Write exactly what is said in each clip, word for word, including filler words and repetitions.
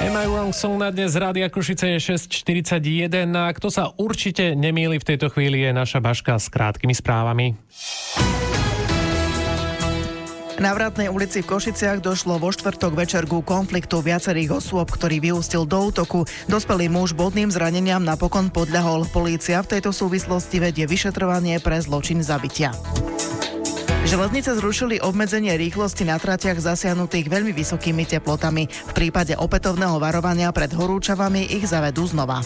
Am I Wrong Song na dnes Rádia Košice je šesť štyridsaťjeden a kto sa určite nemýli v tejto chvíli je naša Baška s krátkými správami. Na Vratnej ulici v Košiciach došlo vo štvrtok večer ku konfliktu viacerých osôb, ktorý vyústil do útoku. Dospelý muž bodným zraneniam napokon podľahol. Polícia v tejto súvislosti vedie vyšetrovanie pre zločin zabitia. Železnice zrušili obmedzenie rýchlosti na tratiach zasiahnutých veľmi vysokými teplotami. V prípade opätovného varovania pred horúčavami ich zavedú znova.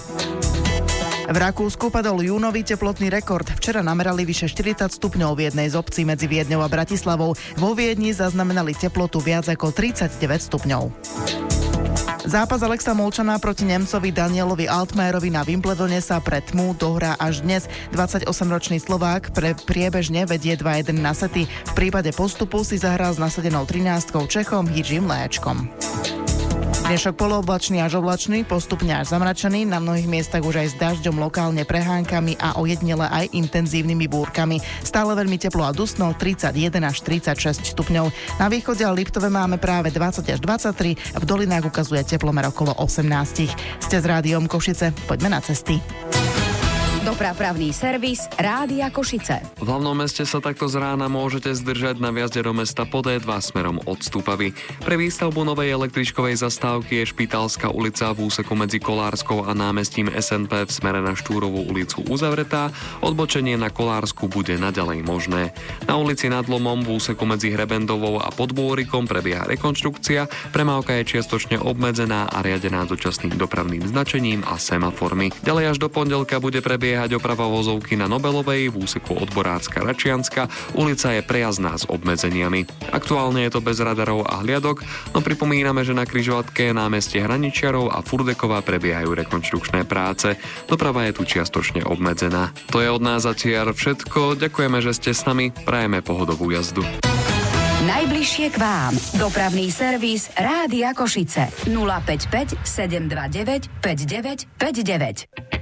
V Rakúsku padol júnový teplotný rekord. Včera namerali vyše štyridsať stupňov v jednej z obcí medzi Viedňou a Bratislavou. Vo Viedni zaznamenali teplotu viac ako tridsaťdeväť stupňov. Zápas Alexa Molčana proti Nemcovi Danielovi Altmaierovi na Wimbledone sa pre tmu dohrá až dnes. dvadsaťosemročný Slovák pre priebežne vedie dva jeden na sety. V prípade postupu si zahral s nasadenou trinástkou Čechom Jiřím Léčkom. Dnešok polooblačný až oblačný, postupne až zamračený, na mnohých miestach už aj s dažďom, lokálne prehánkami a ojedinele aj intenzívnymi búrkami. Stále veľmi teplo a dusno, tridsaťjeden až tridsaťšesť stupňov. Na východe a Liptove máme práve dvadsať až dvadsaťtri, v dolinách ukazuje teplomer okolo osemnásť. Ste s Rádiom Košice, poďme na cesty. Dopravný servis Rádia Košice. V hlavnom meste sa takto z rána môžete zdržať na vjazde do mesta po dé dva smerom od Stupavy. Pre výstavbu novej električkovej zastávky je Špitálska ulica v úseku medzi Kolárskou a námestím es en pé v smere na Štúrovú ulicu uzavretá. Odbočenie na Kolársku bude naďalej možné. Na ulici Nad Lomom v úseku medzi Hrebendovou a Podbôrikom prebieha rekonštrukcia. Premávka je čiastočne obmedzená a riadená dočasným dopravným značením a semaformy. Ďalej až do pondelka bude prebiehať oprava vozovky na Nobelovej v úseku Odborárska Račianska. Ulica je prejazdná s obmedzeniami. Aktuálne je to bez radarov a hliadok, no pripomíname, že na križovatke námestie Hraničiarov a Furdeková prebiehajú rekonštrukčné práce. Doprava je tu čiastočne obmedzená. To je od nás zatiaľ všetko. Ďakujeme, že ste s nami. Prajeme pohodovú jazdu. Najbližšie k vám. Dopravný servis Rádia Košice. nula päť päť sedem dva deväť päť deväť päť deväť.